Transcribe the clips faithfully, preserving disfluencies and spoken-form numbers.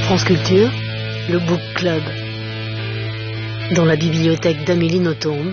France Culture, le Book Club. Dans la bibliothèque d'Amélie Nothomb,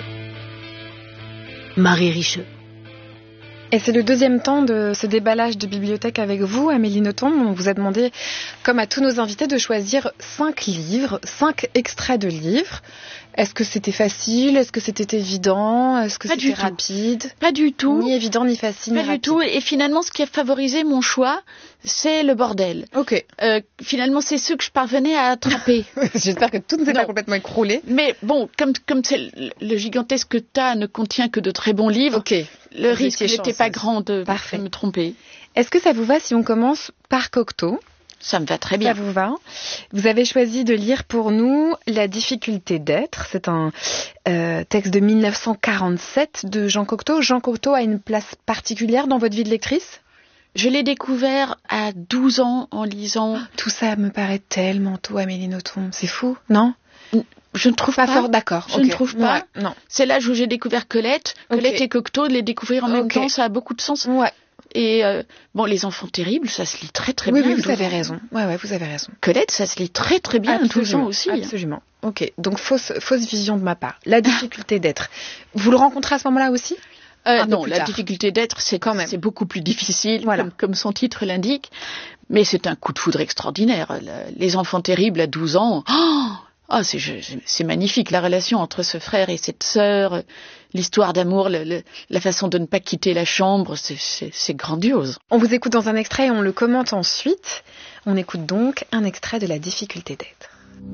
Marie Richeux. Et c'est le deuxième temps de ce déballage de bibliothèque avec vous, Amélie Nothomb. On vous a demandé, comme à tous nos invités, de choisir cinq livres, cinq extraits de livres. Est-ce que c'était facile? Est-ce que c'était évident? Est-ce que Pas c'était du tout. rapide? Pas du tout. Ni évident, ni facile, Pas ni du rapide. tout. Et finalement, ce qui a favorisé mon choix, c'est le bordel. Ok. Euh, finalement, c'est ceux que je parvenais à attraper. J'espère que tout ne s'est Non. pas complètement écroulé. Mais bon, comme comme c'est le, le gigantesque tas ne contient que de très bons livres, Ok. le Vous risque étiez n'était chanceuse. pas grand de, Parfait. de me tromper. Est-ce que ça vous va si on commence par Cocteau? Ça me va très Ça bien. vous va? Vous avez choisi de lire pour nous La difficulté d'être. C'est un euh, texte de mille neuf cent quarante-sept de Jean Cocteau. Jean Cocteau a une place particulière dans votre vie de lectrice? Je l'ai découvert à douze ans en lisant. Tout ça me paraît tellement tôt, Amélie Nothomb. C'est fou, non? Je ne trouve pas. Pas fort, d'accord. Je ok. ne trouve pas. Ouais, non. C'est l'âge où j'ai découvert Colette. Ok. Colette et Cocteau, de les découvrir en même Ok. temps, ça a beaucoup de sens. Ouais. Et euh, bon, Les Enfants Terribles, ça se lit très très oui, bien. oui, vous douze avez ans. raison. Ouais, ouais, vous avez raison. Colette, ça se lit très très bien, douze ans aussi. hein. Absolument. Ok. Donc fausse, fausse vision de ma part. La difficulté d'être. Vous le rencontrez à ce moment-là aussi? Euh, Un peu non, plus la tard. difficulté d'être, c'est Quand même. c'est beaucoup plus difficile, Voilà. comme, comme son titre l'indique. Mais c'est un coup de foudre extraordinaire. Le- Les Enfants Terribles à douze ans, oh ah, c'est je- je- c'est magnifique, la relation entre ce frère et cette sœur, l'histoire d'amour, le- le- la façon de ne pas quitter la chambre, c'est- c'est c'est grandiose. On vous écoute dans un extrait et on le commente ensuite. On écoute donc un extrait de La difficulté d'être.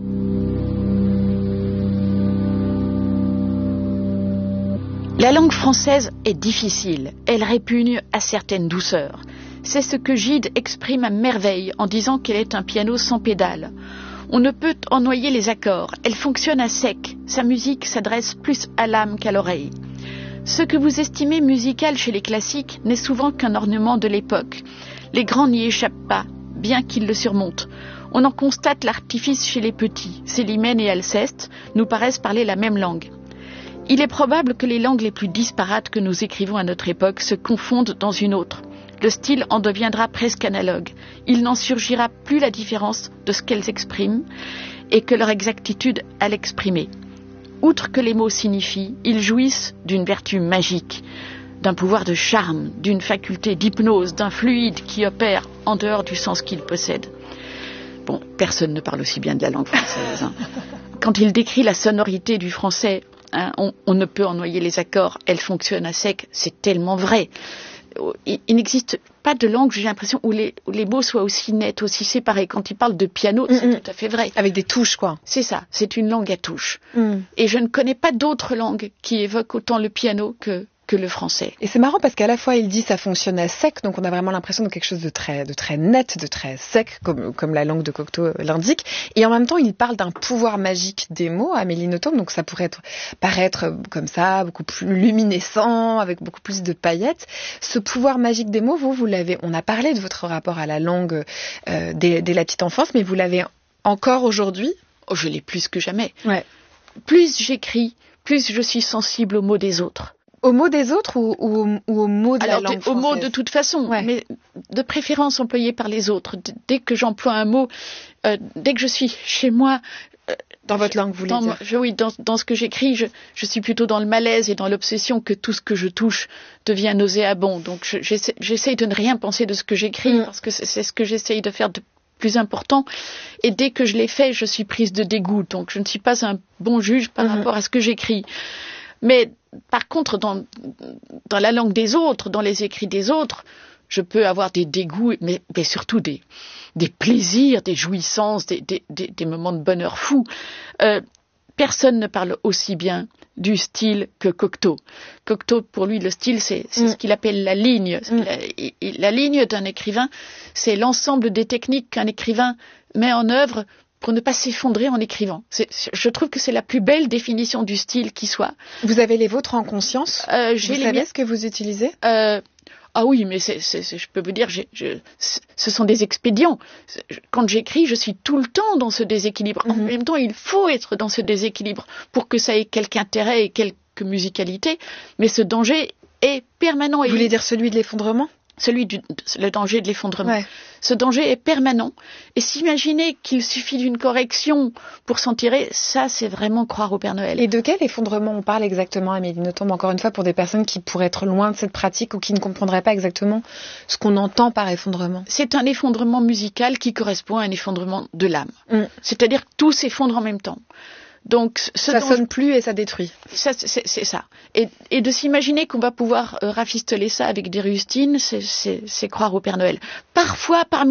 La langue française est difficile, elle répugne à certaines douceurs. C'est ce que Gide exprime à merveille en disant qu'elle est un piano sans pédale. On ne peut en noyer les accords, elle fonctionne à sec, sa musique s'adresse plus à l'âme qu'à l'oreille. Ce que vous estimez musical chez les classiques n'est souvent qu'un ornement de l'époque. Les grands n'y échappent pas, bien qu'ils le surmontent. On en constate l'artifice chez les petits. Célimène et Alceste nous paraissent parler la même langue. Il est probable que les langues les plus disparates que nous écrivons à notre époque se confondent dans une autre. Le style en deviendra presque analogue. Il n'en surgira plus la différence de ce qu'elles expriment et que leur exactitude à l'exprimer. Outre que les mots signifient, ils jouissent d'une vertu magique, d'un pouvoir de charme, d'une faculté d'hypnose, d'un fluide qui opère en dehors du sens qu'ils possèdent. Bon, personne ne parle aussi bien de la langue française. hein. Quand il décrit la sonorité du français, hein, on, on ne peut en noyer les accords, elle fonctionne à sec, c'est tellement vrai. Il, il n'existe pas de langue, j'ai l'impression, où les, où les mots soient aussi nets, aussi séparés. Quand il parle de piano, c'est Mm-mm. tout à fait vrai. Avec des touches, quoi. C'est ça, c'est une langue à touche. Mm. Et je ne connais pas d'autres langues qui évoquent autant le piano que, que le français. Et c'est marrant parce qu'à la fois il dit ça fonctionne à sec, donc on a vraiment l'impression de quelque chose de très, de très net, de très sec, comme, comme la langue de Cocteau l'indique. Et en même temps, il parle d'un pouvoir magique des mots, Amélie Nothomb, donc ça pourrait être, paraître comme ça, beaucoup plus luminescent, avec beaucoup plus de paillettes. Ce pouvoir magique des mots, vous, vous l'avez, on a parlé de votre rapport à la langue euh, dès, dès la petite enfance, mais vous l'avez encore aujourd'hui? Oh, je l'ai plus que jamais. Ouais. Plus j'écris, plus je suis sensible aux mots des autres. Aux mots des autres ou, ou, ou aux mots de Alors, la langue aux mots française? de toute façon, Ouais. mais de préférence employés par les autres. D- Dès que j'emploie un mot, euh, dès que je suis chez moi, Dans votre langue, vous voulez dans, dire? je, oui, dans, dans ce que j'écris, je, je suis plutôt dans le malaise et dans l'obsession que tout ce que je touche devient nauséabond. Donc, je- j'essaie, j'essaie de ne rien penser de ce que j'écris Mm. parce que c'est, c'est ce que j'essaye de faire de plus important. Et dès que je l'ai fait, je suis prise de dégoût. Donc, je ne suis pas un bon juge par Mhm. rapport à ce que j'écris. Mais par contre, dans, dans la langue des autres, dans les écrits des autres, je peux avoir des dégoûts, mais, mais surtout des, des plaisirs, des jouissances, des, des, des, des moments de bonheur fou. Euh, personne ne parle aussi bien du style que Cocteau. Cocteau, pour lui, le style, c'est, c'est Mm. ce qu'il appelle la ligne. Mm. La, il- il- la ligne d'un écrivain, c'est l'ensemble des techniques qu'un écrivain met en œuvre pour ne pas s'effondrer en écrivant. C'est, je trouve que c'est la plus belle définition du style qui soit. Vous avez les vôtres en conscience? Euh, Vous j'ai les savez miens- ce que vous utilisez? euh, ah oui, mais c'est, c'est, c'est- je peux vous dire, j'ai, je, ce sont des expédients. Quand j'écris, je suis tout le temps dans ce déséquilibre. En Mhm. même temps, il faut être dans ce déséquilibre pour que ça ait quelque intérêt et quelque musicalité. Mais ce danger est permanent. Vous Et voulez dire celui de l'effondrement? celui du le danger de l'effondrement. Ouais. Ce danger est permanent. Et s'imaginer qu'il suffit d'une correction pour s'en tirer, ça, c'est vraiment croire au Père Noël. Et de quel effondrement on parle exactement, Amélie Nothomb, encore une fois, pour des personnes qui pourraient être loin de cette pratique ou qui ne comprendraient pas exactement ce qu'on entend par effondrement? C'est un effondrement musical qui correspond à un effondrement de l'âme. Mm. C'est-à-dire que tout s'effondre en même temps. Donc, ce ça dont sonne plus et ça détruit. Ça, c'est, c'est ça. Et, et de s'imaginer qu'on va pouvoir euh, rafistoler ça avec des rustines, c'est, c'est, c'est croire au Père Noël. Parfois, parmi